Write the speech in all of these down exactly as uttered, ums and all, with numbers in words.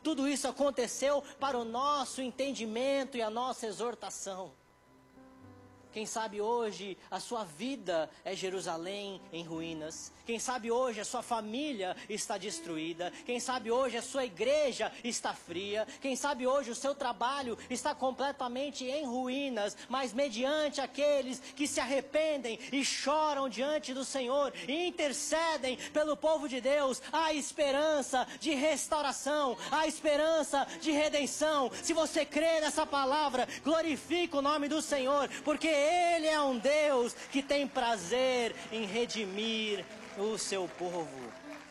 Tudo isso aconteceu para o nosso entendimento e a nossa exortação. Quem sabe hoje a sua vida é Jerusalém em ruínas. Quem sabe hoje a sua família está destruída. Quem sabe hoje a sua igreja está fria. Quem sabe hoje o seu trabalho está completamente em ruínas. Mas mediante aqueles que se arrependem e choram diante do Senhor e intercedem pelo povo de Deus, há esperança de restauração, há esperança de redenção. Se você crê nessa palavra, glorifica o nome do Senhor, porque Ele é um Deus que tem prazer em redimir o seu povo.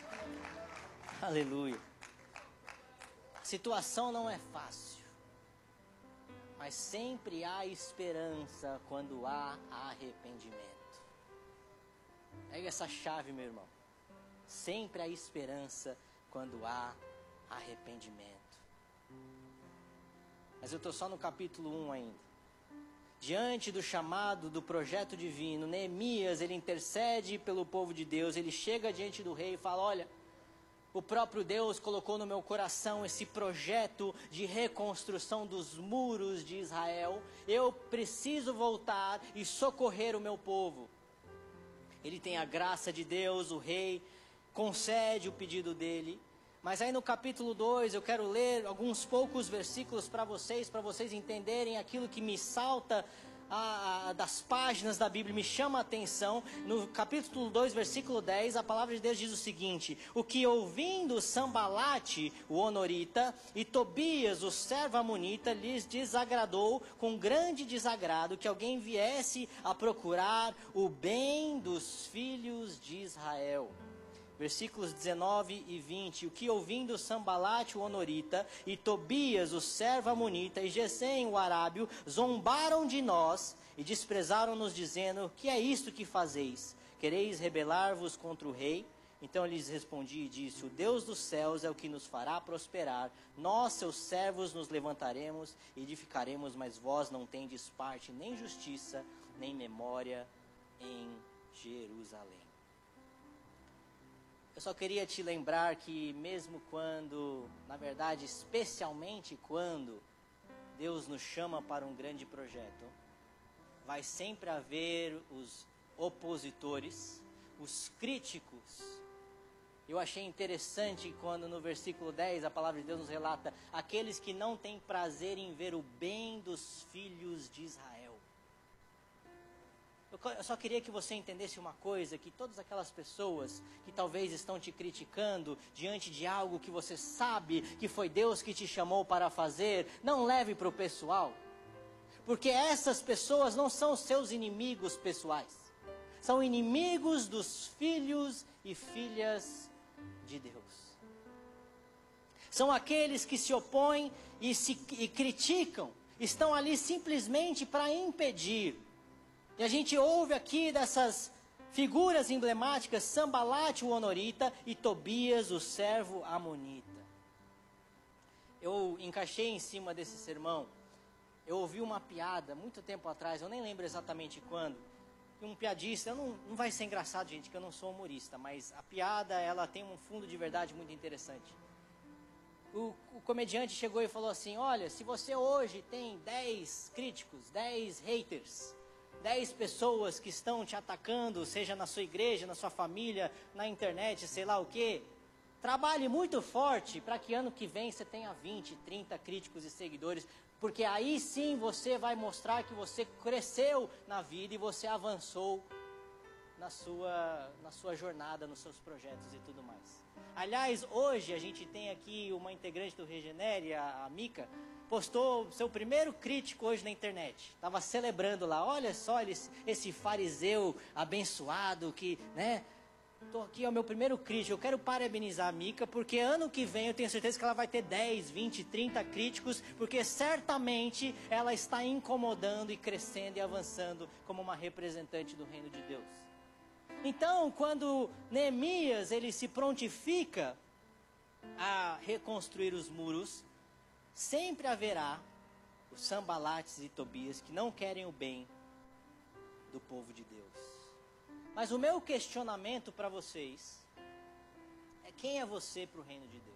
Aleluia. A situação não é fácil, mas sempre há esperança quando há arrependimento. Pega essa chave, meu irmão. Sempre há esperança quando há arrependimento. Mas eu estou só no capítulo um ainda. Diante do chamado do projeto divino, Neemias, ele intercede pelo povo de Deus, ele chega diante do rei e fala: olha, o próprio Deus colocou no meu coração esse projeto de reconstrução dos muros de Israel, eu preciso voltar e socorrer o meu povo. Ele tem a graça de Deus, o rei concede o pedido dele. Mas aí no capítulo dois eu quero ler alguns poucos versículos para vocês, para vocês entenderem aquilo que me salta a, a, das páginas da Bíblia, me chama a atenção. No capítulo dois, versículo dez, a palavra de Deus diz o seguinte: o que ouvindo Sambalate, o honorita, e Tobias, o servo amonita, lhes desagradou com grande desagrado que alguém viesse a procurar o bem dos filhos de Israel. Versículos dezenove e vinte. O que ouvindo Sambalate, o honorita, e Tobias, o servo amonita, e Gesem, o arábio, zombaram de nós e desprezaram-nos, dizendo: que é isto que fazeis? Quereis rebelar-vos contra o rei? Então lhes respondi e disse: o Deus dos céus é o que nos fará prosperar. Nós, seus servos, nos levantaremos e edificaremos, mas vós não tendes parte, nem justiça, nem memória em Jerusalém. Eu só queria te lembrar que mesmo quando, na verdade, especialmente quando Deus nos chama para um grande projeto, vai sempre haver os opositores, os críticos. Eu achei interessante quando no versículo dez a palavra de Deus nos relata: aqueles que não têm prazer em ver o bem dos filhos de Israel. Eu só queria que você entendesse uma coisa, que todas aquelas pessoas que talvez estão te criticando diante de algo que você sabe que foi Deus que te chamou para fazer, não leve para o pessoal. Porque essas pessoas não são seus inimigos pessoais. São inimigos dos filhos e filhas de Deus. São aqueles que se opõem e, se, e criticam, estão ali simplesmente para impedir. E a gente ouve aqui dessas figuras emblemáticas: Sambalate, o honorita, e Tobias, o servo amonita. Eu encaixei em cima desse sermão, eu ouvi uma piada muito tempo atrás, eu nem lembro exatamente quando, e um piadista, não, não vai ser engraçado, gente, que eu não sou humorista, mas a piada, ela tem um fundo de verdade muito interessante. O, o comediante chegou e falou assim: olha, se você hoje tem dez críticos, dez haters, dez pessoas que estão te atacando, seja na sua igreja, na sua família, na internet, sei lá o quê, trabalhe muito forte para que ano que vem você tenha vinte, trinta críticos e seguidores, porque aí sim você vai mostrar que você cresceu na vida e você avançou na sua, na sua jornada, nos seus projetos e tudo mais. Aliás, hoje a gente tem aqui uma integrante do Regenere, a, a Mica, postou seu primeiro crítico hoje na internet. Estava celebrando lá: olha só esse, esse fariseu abençoado que, né? Estou aqui, é o meu primeiro crítico. Eu quero parabenizar a Mica, porque ano que vem eu tenho certeza que ela vai ter dez, vinte, trinta críticos, porque certamente ela está incomodando e crescendo e avançando como uma representante do reino de Deus. Então, quando Neemias ele se prontifica a reconstruir os muros, sempre haverá os Sambalates e Tobias que não querem o bem do povo de Deus. Mas o meu questionamento para vocês é: quem é você para o reino de Deus?